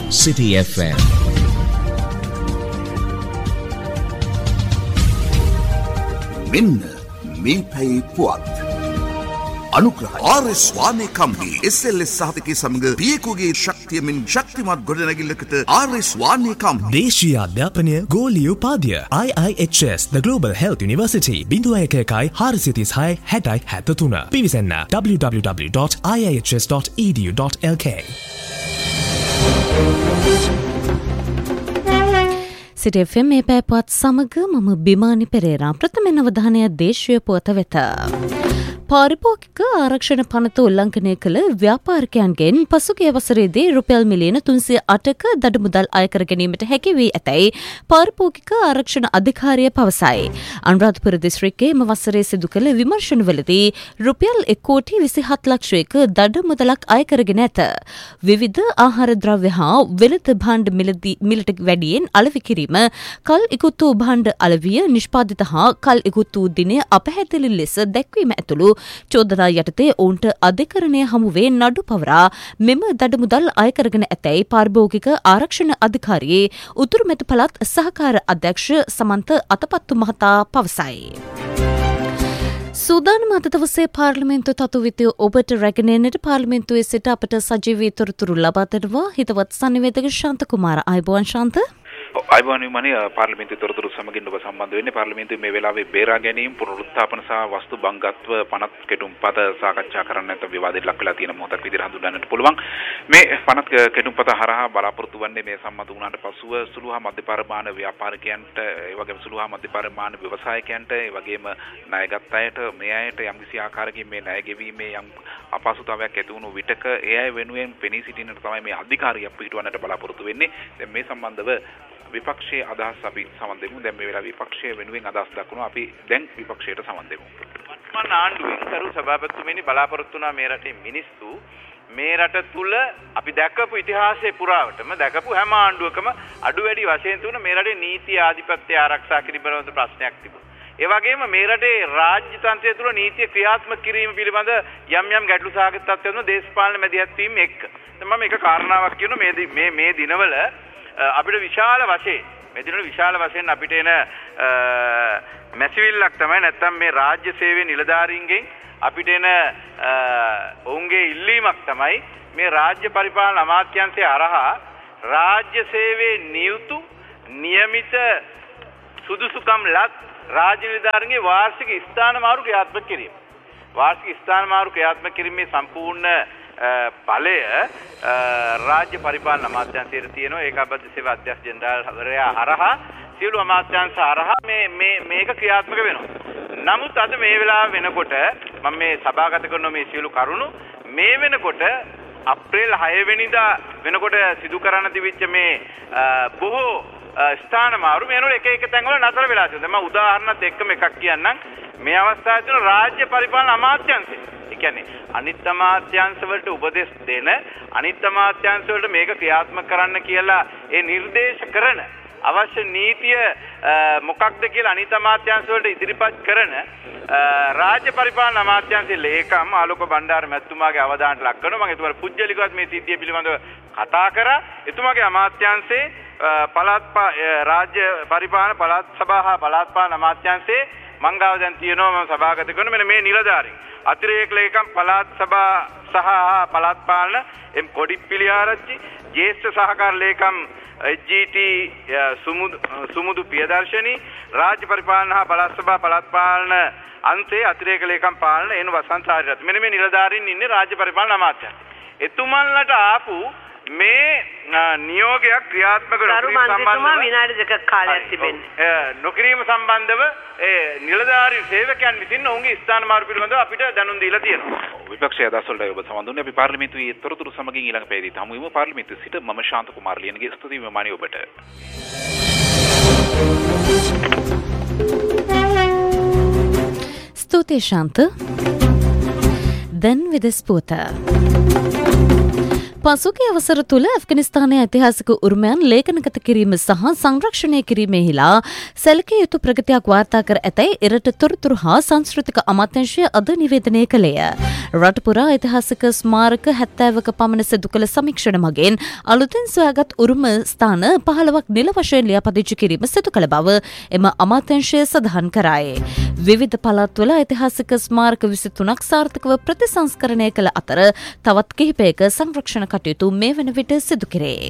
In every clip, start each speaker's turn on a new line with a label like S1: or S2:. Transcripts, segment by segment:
S1: City FM.
S2: මෙන්න මේ පැයේ පුවත් අනුග්‍රහය ආර්.එස්. වානේ කම්පනි SLS සහතිකයේ සමග පියෙකුගේ ශක්තියමින් ශක්තිමත් ගොඩනැගිල්ලකට ආර්.එස්. වානේ කම්පනි
S3: දේශීය අධ්‍යාපනය ගෝලීය උපාධිය IIHS The Global Health University 01166063 පිවිසන්න www.iihs.edu.lk.
S4: සිටි FM මේ පැයපත් සමග මම බිමානි පෙරේරා. ප්‍රථම අවධානය දේශීය පුවත වෙත. පාරිභෝගික ආරක්ෂණ පනත උල්ලංඝනය කළ ව්‍යාපාරිකයන්ගෙන් පසුගිය වසරේදී රුපියල් මිලියන 308ක දඩ මුදල් අය කර ගැනීමට හැකි වී ඇතැයි පාරිභෝගික ආරක්ෂණ අධිකාරිය පවසයි. අනුරාධපුර දිස්ත්‍රික්කයේ එම වසරේ සිදු කළ විමර්ශනවලදී රුපියල් 1,27 ලක්ෂයක දඩ මුදලක් අය කරගෙන ඇත. විවිධ ආහාර ද්‍රව්‍ය හා වෙළඳ භාණ්ඩ මිලට වැඩියෙන් අලෙවි කිරීම, කල් ඉකුත් වූ භාණ්ඩ අලවිය නිෂ්පාදිත හා කල් ඉකුත් වූ දිනය අපැහැදිලි ලෙස දැක්වීම ඇතුළු චෝදනා යටතේ ඔවුන්ට අධිකරණය හමුවේ නඩු පවරා මෙම දඩ මුදල් අය කරගෙන ඇතැයි පාරිභෝගික ආරක්ෂණ අධිකාරියේ උතුරු මැද පළාත් සහකාර අධ්‍යක්ෂ සමන්ත අතපත්තු මහතා පවසයි. සූදානම අද දවසේ පාර්ලිමේන්තු තතුවිතය ඔබට රැගෙන එන්නට පාර්ලිමේන්තුවේ සිට අපට සජීවී තොරතුරු ලබා දෙනවා හිතවත් සංනිවේදක ශාන්ත කුමාර. අයබෝන් ශාන්ත.
S5: අයිබෝන් විමනි පාර්ලිමේන්තු තොරතුරු සමගින් ඔබ සම්බන්ධ වෙන්නේ. පාර්ලිමේන්තුවේ මේ වෙලාවේ බේරා ගැනීම, පුනරුත්ථාපන සහ වස්තු බංගත්ව පනත් කෙටුම්පත සාකච්ඡා කරන්න නැත්නම් විවාදයට ලක් වෙලා තියෙන මොහොතක් විදිහට හඳුන්වන්නට පුළුවන්. මේ පනත් කෙටුම්පත හරහා බලාපොරොත්තු වන්නේ මේ සම්මත වුණාට පසුව සුළු හා මධ්‍ය පරිමාණ ව්‍යාපාරිකයන්ට, ඒ වගේම සුළු හා මධ්‍ය පරිමාණ ව්‍යවසායකයන්ට, ඒ වගේම ණයගත් අයට, මේ අයට යම්කිසි ආකාරයකින් මේ ණය ගෙවීමේ යම් අපහසුතාවයක් ඇති වුණු විටක ඒ අය වෙනුවෙන් පෙනී සිටින්නට තමයි මේ අධිකාරියක් පිටවන්නට බලාපොරොත්තු වෙන්නේ. දැන් මේ සම්බන්ධව විපක්ෂයේ අදහස් අපි සමන් දෙමු. දැන් මේ වෙලාවේ විපක්ෂයේ වෙනුවෙන් අදහස් දක්වනවා. අපි දැන් විපක්ෂයට සමන් දෙමු.
S6: මම ආණ්ඩුවෙන් කරු සභාපතිතුමනි බලාපොරොත්තු වුණා මේ රටේ මිනිස්සු මේ රට තුල අපි දැකපු ඉතිහාසයේ පුරාවටම දැකපු හැම ආණ්ඩුවකම අඩු වැඩි වශයෙන් තුන මේ රටේ නීති ආධිපත්‍ය ආරක්ෂා කිරීම පිළිබඳ ප්‍රශ්නයක් තිබුණා. ඒ වගේම මේ රටේ රාජ්‍ය තන්ත්‍රය තුල නීතිය ක්‍රියාත්මක කිරීම පිළිබඳ යම් ගැටලු සහගත තත්ත්වයන් දේශපාලන මැදිහත් වීම එක්ක. දැන් මම එක කාරණාවක් කියනවා මේ දිනවල අපිට විශාල වශයෙන් අපිට එන මැසිවිල්ලක් තමයි නැත්තම් මේ රාජ්‍ය සේවයේ නිලධාරීන්ගෙන් අපිට එන ඔවුන්ගේ ඉල්ලීමක් තමයි මේ රාජ්‍ය පරිපාලන අමාත්‍යාංශය හරහා රාජ්‍ය සේවයේ නියුතු නියමිත සුදුසුකම් ලත් රාජ්‍ය නිලධාරීන්ගේ වාර්ෂික ස්ථාන මාරු ක්‍රියාත්මක කිරීම. වාර්ෂික ස්ථාන මාරු ක්‍රියාත්මක කිරීමේ සම්පූර්ණ බලය රාජ්‍ය පරිපාලන අමාත්‍යාංශයට තියෙනවා. ඒකාබද්ධ සේවා අධ්‍යක්ෂ ජෙනරාල්වරයා හරහා සියලු අමාත්‍යාංශ හරහා මේක ක්‍රියාත්මක වෙනවා. නමුත් අද මේ වෙලාව වෙනකොට මම මේ සභාගත කරන මේ සියලු කරුණු මේ වෙනකොට අප්‍රේල් 6 වෙනිදා වෙනකොට සිදු කරන්න තිබිච්ච මේ බොහෝ ස්ථාන මාරු මේනවල එක තැන්වල නතර වෙලා තියෙනවා. මම උදාහරණත් එක්කම එකක් කියන්නම්. මේ අවස්ථාවේ තියෙන රාජ්‍ය පරිපාලන අමාත්‍යාංශය කියන්නේ අනිත් අමාත්‍යාංශ වලට උපදෙස් දෙන, අනිත් අමාත්‍යාංශ වලට මේක ක්‍රියාත්මක කරන්න කියලා ඒ නිර්දේශ කරන අවශ්‍ය නීතිය මොකක්ද කියලා අනිත් අමාත්‍යාංශ වලට ඉදිරිපත් කරන රාජ්‍ය පරිපාලන අමාත්‍යාංශයේ ලේකම් ආලෝක බණ්ඩාර මැතිතුමාගේ අවධානයට ලක් කරනවා. මම එතුමාට පුජ්‍යලිකවත් මේ සිද්ධිය පිළිබඳව කතා කරා. එතුමාගේ අමාත්‍යාංශයේ රාජ්‍ය පරිපාලන පළාත් සභා හා පළාත් පාලන අමාත්‍යාංශයේ මංගාව දැන් තියෙනවා. මම සභාගත කරන මෙන්න මේ නිලධාරීන් අතිරේක ලේකම් පළාත් සභා සහ පළාත් පාලන එම් කොඩිප්පිලි ආරච්චි, ජ්‍යෙෂ්ඨ සහකාර ලේකම් HGT සුමුදු පියදර්ශනී, රාජ්‍ය පරිපාලන හා පළාත් සභා පළාත් පාලන අංශයේ අතිරේක ලේකම් පාලන එන වසන්ත ආරියරත්න. මෙන්න මේ නිලධාරීන් ඉන්නේ රාජ්‍ය පරිපාලන අමාත්‍යාංශය. එතුමන්ලට ආපු මේ නියෝගයක් ක්‍රියාත්මක
S7: විනාඩි 2ක කාලයක් තිබෙන්නේ.
S6: නොකිරීම සම්බන්ධව නිලධාරී සේවකයන් විසින් ඔවුන්ගේ ස්ථාන මාරු පිළිබඳව අපිට දැනුම් දීලා තියෙනවා.
S5: විපක්ෂයේ අදහස් වලට ඔබ සම්බන්ධ වුණේ. අපි පාර්ලිමේන්තුවේ තොරතුරු සමගින් ඊළඟ පැයදී හමු වෙමු. පාර්ලිමේන්තුවේ සිට මම ශාන්ත කුමාර ලියනගේ ස්තුතියි විමානි ඔබට.
S4: ස්තුතියි ශාන්ත. දැන් විදෙස් පුවත. පසුගිය අවසර තුළ ඇෆ්ගනිස්තානයේ ඓතිහාසික උරුමයන් ලේඛනගත කිරීම සහ සංරක්ෂණය කිරීමෙහිලා සැලකිය යුතු ප්‍රගතියක් වාර්තා කර ඇතැයි එරට තොරතුරු හා සංස්කෘතික අමාත්‍යාංශය අද නිවේදනය කළේය. රට පුරා ඓතිහාසික ස්මාරක 70ක පමණ සිදු කළ සමීක්ෂණ මගින් අලුතින් සොයාගත් උරුම ස්ථාන 15ක් නිල වශයෙන් ලියාපදිංචි කිරීම සිදු කළ බව එම අමාත්‍යාංශය සඳහන් කරයි. විවිධ පළාත්වල ඓතිහාසික ස්මාරක 23ක් සාර්ථකව ප්‍රතිසංස්කරණය කළ අතර තවත් කිහිපයක සංරක්ෂණ කටයුතු මේ වන විට සිදු කෙරේ.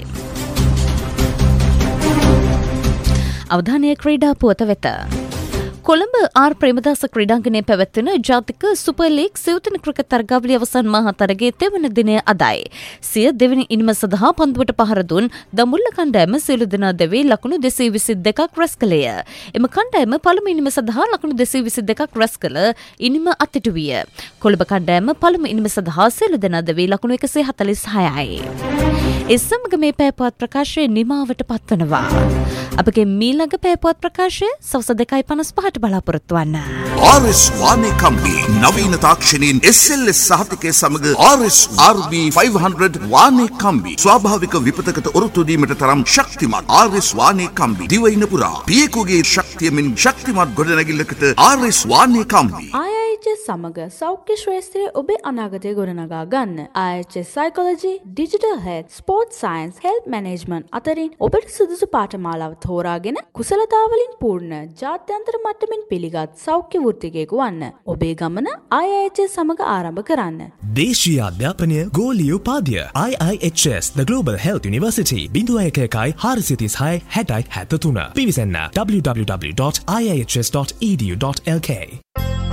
S4: අවධානය ක්‍රීඩා පුවත වෙත. කොළඹ ආර් ප්‍රේමදාස ක්‍රීඩාංගණයේ පැවැත්වෙන ජාතික සුපර් ලීග් සිව්තෙන ක්‍රිකට් තරගාවලිය අවසන් මහා තරගයේ තෙවන දිනය අදයි. සිය දෙවැනි ඉනිම සඳහා පන්දුවට පහර දුන් දඹුල්ල කණ්ඩායම සියලු දෙනා දෙවි ලකුණු 222ක් රැස් කළේය. එම කණ්ඩායම පළමු ඉනිම සඳහා ලකුණු 222ක් රැස් කළ ඉනිම අත්හිටු විය. කොළඹ කණ්ඩායම පළමු ඉනිම සඳහා සියලු දෙනා දෙවි ලකුණු 146යි. ඒ සමග මේ පැයපුවත් ප්‍රකාශය නිමාවට පත්වනවා. අපගේ මීළඟ පැයපුවත් ප්‍රකාශය සවස 2:55ට බලාපොරොත්තු වන්න.
S2: RS වානේ කම්බි නවීන තාක්ෂණයෙන් SLS සහතිකය සමග RS RB 500 වානේ කම්බි ස්වාභාවික විපතකට ඔරොත්තු දීමට තරම් ශක්තිමත් RS වානේ කම්බි දිවයින පුරා පියෙකුගේ ශක්තියමින් ශක්තිමත් ගොඩනැගිල්ලකට RS වානේ කම්බි.
S1: IHS සමග සෞඛ්‍ය ශ්‍රේෂ්ඨයේ ඔබේ අනාගතය ගොඩනගා ගන්න. IHS Psychology, Digital Health, Sports Science, Health Management අතරින් ඔබට සුදුසු පාඨමාලාව තෝරාගෙන කුසලතාවලින් පූර්ණ ජාත්‍යන්තර මට්ටමින් පිළිගත් සෞඛ්‍ය වෘත්තිකයෙකු වන්න. ඔබේ ගමන IHS සමග ආරම්භ කරන්න.
S3: දේශීය අධ්‍යාපනය ගෝලීය උපාධිය IIHS The Global Health University 011436 6073 පිවිසන්න www.ihs.edu.lk